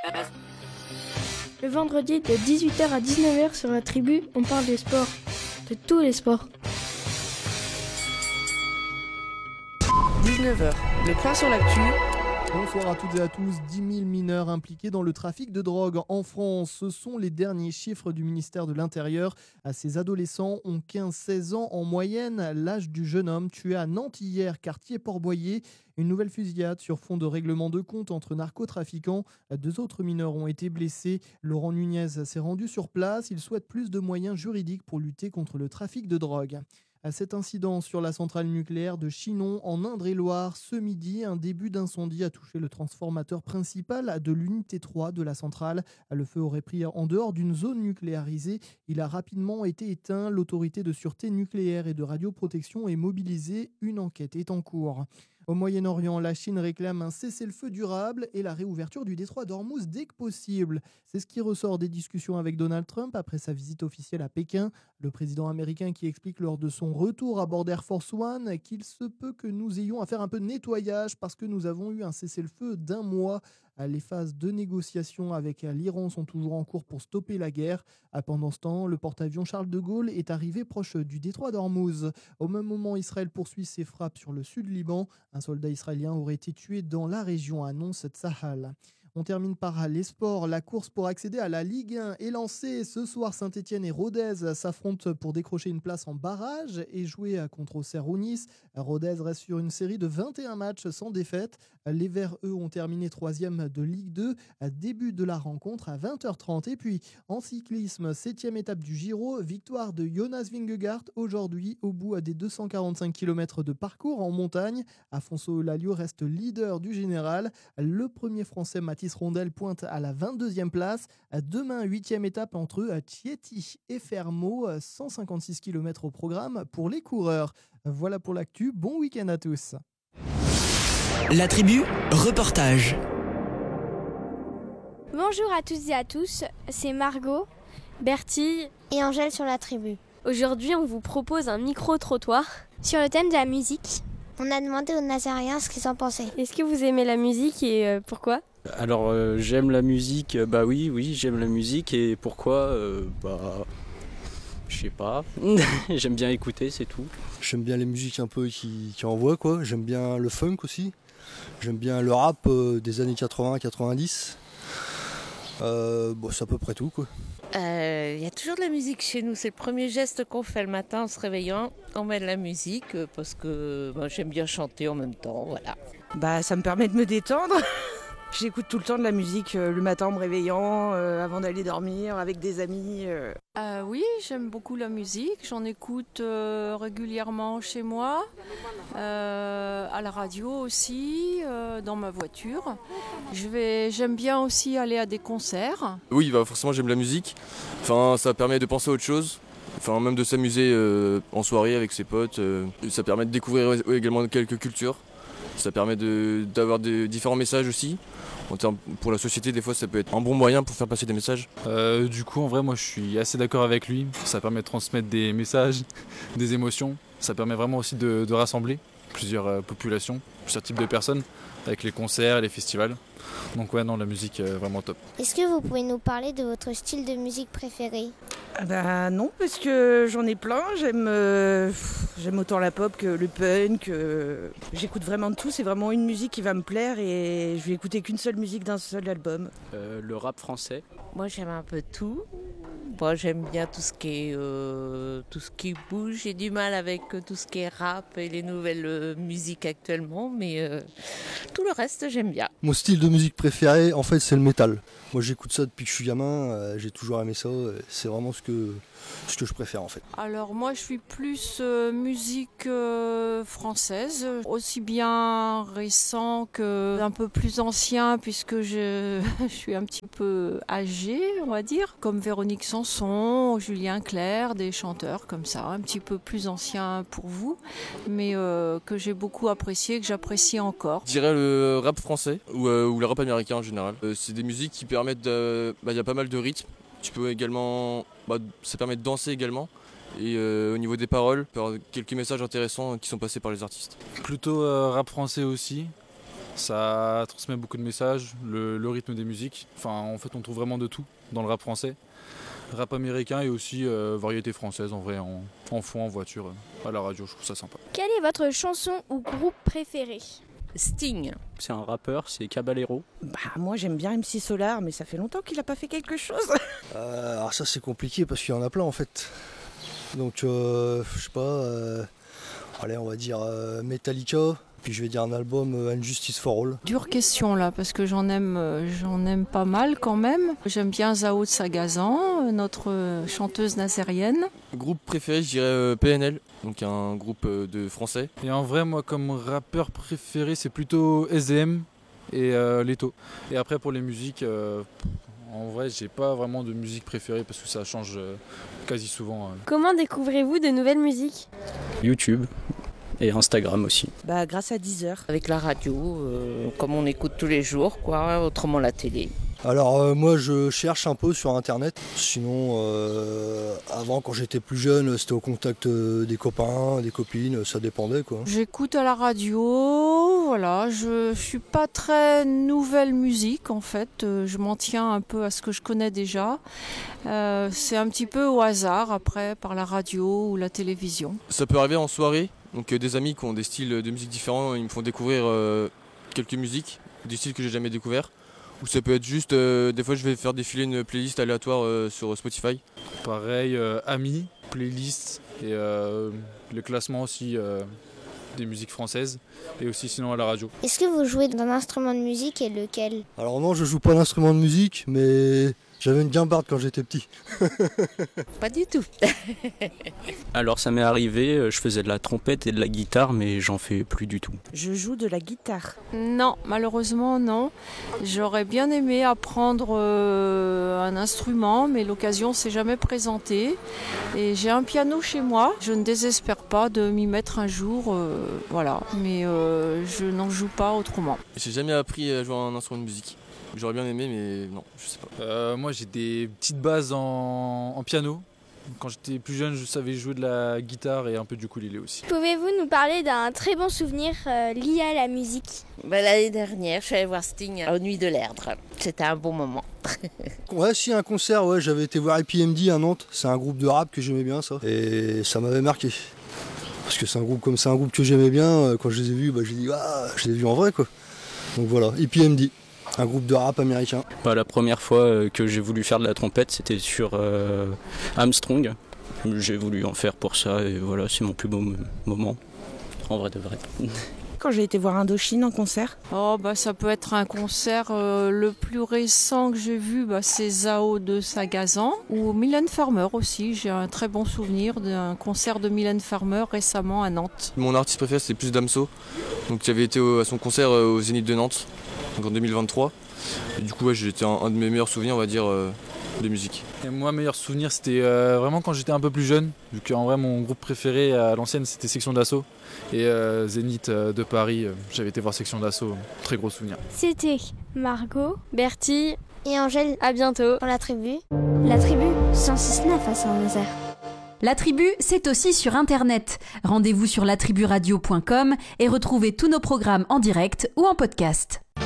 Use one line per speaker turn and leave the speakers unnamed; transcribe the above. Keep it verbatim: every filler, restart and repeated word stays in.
Le vendredi de dix-huit heures à dix-neuf heures sur la tribu, on parle des sports, de tous les sports.
dix-neuf heures, le point sur l'actu.
Bonsoir à toutes et à tous. dix mille mineurs impliqués dans le trafic de drogue en France. Ce sont les derniers chiffres du ministère de l'Intérieur. Ces adolescents ont quinze seize ans en moyenne, l'âge du jeune homme tué à Nantes hier, quartier Port-Boyer. Une nouvelle fusillade sur fond de règlement de compte entre narcotrafiquants. Deux autres mineurs ont été blessés. Laurent Nunez s'est rendu sur place. Il souhaite plus de moyens juridiques pour lutter contre le trafic de drogue. À cet incident sur la centrale nucléaire de Chinon, en Indre-et-Loire, ce midi, un début d'incendie a touché le transformateur principal de l'unité trois de la centrale. Le feu aurait pris en dehors d'une zone nucléarisée. Il a rapidement été éteint. L'autorité de sûreté nucléaire et de radioprotection est mobilisée. Une enquête est en cours. Au Moyen-Orient, la Chine réclame un cessez-le-feu durable et la réouverture du détroit d'Ormuz dès que possible. C'est ce qui ressort des discussions avec Donald Trump après sa visite officielle à Pékin. Le président américain qui explique lors de son retour à bord d'Air Force One qu'il se peut que nous ayons à faire un peu de nettoyage parce que nous avons eu un cessez-le-feu d'un mois. Les phases de négociation avec l'Iran sont toujours en cours pour stopper la guerre. Pendant ce temps, le porte-avions Charles de Gaulle est arrivé proche du détroit d'Ormuz. Au même moment, Israël poursuit ses frappes sur le sud Liban. Un soldat israélien aurait été tué dans la région, annonce Tsahal. On termine par les sports. La course pour accéder à la Ligue un est lancée. Ce soir, Saint-Etienne et Rodez s'affrontent pour décrocher une place en barrage et jouer contre Auxerre ou Nice. Rodez reste sur une série de vingt et un matchs sans défaite. Les Verts, eux, ont terminé troisième de Ligue deux. Début de la rencontre à vingt heures trente. Et puis, en cyclisme, septième étape du Giro, victoire de Jonas Vingegaard aujourd'hui au bout des deux cent quarante-cinq kilomètres de parcours en montagne. Afonso Eulalio reste leader du général. Le premier Français, Mathis Rondel, pointe à la vingt-deuxième place. Demain, huitième étape entre Chieti et Fermo, cent cinquante-six kilomètres au programme pour les coureurs. Voilà pour l'actu, bon week-end à tous.
La tribu, reportage.
Bonjour à toutes et à tous, c'est Margot,
Bertille
et Angèle sur la tribu.
Aujourd'hui, on vous propose un micro-trottoir
sur le thème de la musique.
On a demandé aux Nazaréens ce qu'ils en pensaient.
Est-ce que vous aimez la musique et euh, pourquoi ?
Alors euh, j'aime la musique, euh, bah oui, oui, j'aime la musique et pourquoi euh, Bah, je sais pas, j'aime bien écouter, c'est tout.
J'aime bien les musiques un peu qui, qui envoient quoi, j'aime bien le funk aussi, j'aime bien le rap euh, des années quatre-vingts quatre-vingt-dix, euh, bon, c'est à peu près tout quoi.
Il euh, y a toujours de la musique chez nous, c'est le premier geste qu'on fait le matin en se réveillant, on met de la musique parce que bah, j'aime bien chanter en même temps, voilà.
Bah ça me permet de me détendre. J'écoute tout le temps de la musique euh, le matin en me réveillant, euh, avant d'aller dormir, avec des amis. Euh.
Euh, oui, j'aime beaucoup la musique. J'en écoute euh, régulièrement chez moi, euh, à la radio aussi, euh, dans ma voiture. Je vais, j'aime bien aussi aller à des concerts.
Oui, bah forcément j'aime la musique. Enfin, ça permet de penser à autre chose. Enfin, même de s'amuser euh, en soirée avec ses potes. Euh, ça permet de découvrir également quelques cultures. Ça permet de, d'avoir de, différents messages aussi. En termes, pour la société, des fois, ça peut être un bon moyen pour faire passer des messages.
Euh, du coup, en vrai, moi, je suis assez d'accord avec lui. Ça permet de transmettre des messages, des émotions. Ça permet vraiment aussi de, de rassembler plusieurs euh, populations, plusieurs types de personnes, avec les concerts, les festivals. Donc ouais, non, la musique est vraiment top.
Est-ce que vous pouvez nous parler de votre style de musique préféré ?
Ah bah non, parce que j'en ai plein. J'aime, euh, j'aime autant la pop que le punk. Euh, j'écoute vraiment de tout. C'est vraiment une musique qui va me plaire et je vais écouter qu'une seule musique d'un seul album.
Euh, le rap français.
Moi, j'aime un peu tout. Moi, j'aime bien tout ce qui est, euh, tout ce qui bouge. J'ai du mal avec tout ce qui est rap et les nouvelles euh, musiques actuellement, mais euh, tout le reste, j'aime bien.
Mon style de musique préféré, en fait, c'est le métal. Moi, j'écoute ça depuis que je suis gamin. Euh, j'ai toujours aimé ça. C'est vraiment ce que, ce que je préfère, en fait.
Alors moi, je suis plus euh, musique euh, française, aussi bien récent que un peu plus ancien, puisque je, je suis un petit peu âgée, on va dire, comme Véronique Sanson, Julien Clerc, des chanteurs comme ça, un petit peu plus anciens pour vous, mais euh, que j'ai beaucoup apprécié, que j'apprécie encore.
Je dirais le rap français ou, euh, ou le rap américain en général. Euh, c'est des musiques qui permettent de... Bah, y a pas mal de rythmes. Tu peux également... Bah, ça permet de danser également. Et euh, au niveau des paroles, il y avoir quelques messages intéressants qui sont passés par les artistes.
Plutôt euh, rap français aussi. Ça transmet beaucoup de messages, le, le rythme des musiques. Enfin, en fait, on trouve vraiment de tout dans le rap français. Rap américain et aussi euh, variété française, en vrai, en, en fond, en voiture, à la radio, je trouve ça sympa.
Quelle est votre chanson ou groupe préféré?
Sting.
C'est un rappeur, c'est Caballero.
Bah moi j'aime bien M C Solar, mais ça fait longtemps qu'il a pas fait quelque chose.
Euh, alors ça c'est compliqué parce qu'il y en a plein en fait. Donc euh, je sais pas, euh, allez on va dire euh, Metallica, puis je vais dire un album euh, Injustice for All.
Dure question là, parce que j'en aime, euh, j'en aime pas mal quand même. J'aime bien Zao de Sagazan, notre euh, chanteuse nazérienne.
Groupe préféré, je dirais euh, P N L, donc un groupe euh, de français.
Et en vrai, moi comme rappeur préféré, c'est plutôt S D M et euh, Leto. Et après pour les musiques, euh, en vrai, j'ai pas vraiment de musique préférée parce que ça change euh, quasi souvent. Euh.
Comment découvrez-vous de nouvelles musiques?
YouTube et Instagram aussi.
Bah grâce à Deezer.
Avec la radio, euh, comme on écoute tous les jours, quoi, autrement la télé.
Alors euh, moi je cherche un peu sur internet, sinon euh, avant quand j'étais plus jeune c'était au contact euh, des copains, des copines, ça dépendait quoi.
J'écoute à la radio, voilà, je suis pas très nouvelle musique en fait, je m'en tiens un peu à ce que je connais déjà. Euh, c'est un petit peu au hasard après par la radio ou la télévision.
Ça peut arriver en soirée, donc euh, des amis qui ont des styles de musique différents, ils me font découvrir euh, quelques musiques, des styles que j'ai jamais découverts. Ou ça peut être juste, euh, des fois je vais faire défiler une playlist aléatoire euh, sur Spotify.
Pareil, euh, amis, playlist et euh, le classement aussi euh, des musiques françaises et aussi sinon à la radio.
Est-ce que vous jouez d'un instrument de musique et lequel?
Alors non, je joue pas d'instrument de musique, mais j'avais une guimbarde quand j'étais petit.
Pas du tout.
Alors ça m'est arrivé, je faisais de la trompette et de la guitare, mais j'en fais plus du tout.
Je joue de la guitare.
Non, malheureusement non. J'aurais bien aimé apprendre euh, un instrument, mais l'occasion s'est jamais présentée. Et j'ai un piano chez moi. Je ne désespère pas de m'y mettre un jour, euh, voilà. Mais euh, je n'en joue pas autrement.
J'ai jamais appris à jouer un instrument de musique. J'aurais bien aimé, mais non, je sais pas.
Euh, moi, j'ai des petites bases en, en piano. Quand j'étais plus jeune, je savais jouer de la guitare et un peu du ukulélé aussi.
Pouvez-vous nous parler d'un très bon souvenir euh, lié à la musique?
Bah, l'année dernière, je suis allée voir Sting aux Nuits de l'Erdre. C'était un bon moment.
Ouais, si, un concert, ouais, j'avais été voir E P M D à Nantes. C'est un groupe de rap que j'aimais bien, ça. Et ça m'avait marqué. Parce que c'est un groupe comme c'est un groupe que j'aimais bien. Quand je les ai vus, bah, j'ai dit, ah, je les ai vus en vrai, quoi. Donc voilà, E P M D. Un groupe de rap américain.
Bah, la première fois que j'ai voulu faire de la trompette, c'était sur euh, Armstrong. J'ai voulu en faire pour ça et voilà, c'est mon plus beau moment, en vrai de vrai.
Quand j'ai été voir Indochine en concert?
Oh bah ça peut être un concert euh, le plus récent que j'ai vu, bah, c'est Zao de Sagazan ou Mylène Farmer aussi. J'ai un très bon souvenir d'un concert de Mylène Farmer récemment à Nantes.
Mon artiste préféré c'est plus Damso, donc j'avais été au, à son concert au Zénith de Nantes donc en deux mille vingt-trois. Et du coup ouais, j'étais un, un de mes meilleurs souvenirs on va dire euh, de musique.
Et moi meilleur souvenir c'était euh, vraiment quand j'étais un peu plus jeune, vu qu'en vrai mon groupe préféré à l'ancienne c'était Section d'Assaut. Et euh, Zénith euh, de Paris, euh, j'avais été voir Section d'Assaut, très gros souvenir.
C'était Margot,
Bertie
et Angèle.
À bientôt
Pour la tribu.
La tribu cent six virgule neuf à Saint-Nazaire.
La tribu, c'est aussi sur Internet. Rendez-vous sur la tribu radio point com et retrouvez tous nos programmes en direct ou en podcast.